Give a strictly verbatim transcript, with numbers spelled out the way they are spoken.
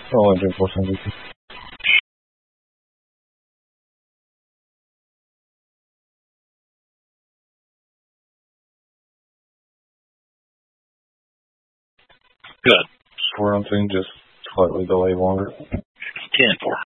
Oh, I did four seventy. Good. Square on thing, just slightly delayed longer. ten four.